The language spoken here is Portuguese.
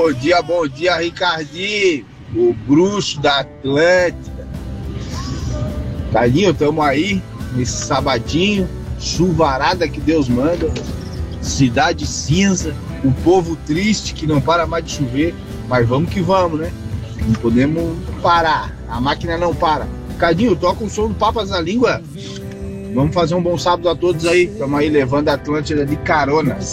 bom dia, Ricardinho, o bruxo da Atlântida. Ricardinho, tamo aí, nesse sabadinho, chuvarada que Deus manda, cidade cinza, um povo triste que não para mais de chover, mas vamos que vamos, né? Não podemos parar, a máquina não para. Ricardinho, toca o som do Papas na Língua. Vamos fazer um bom sábado a todos aí, estamos aí levando a Atlântida de caronas.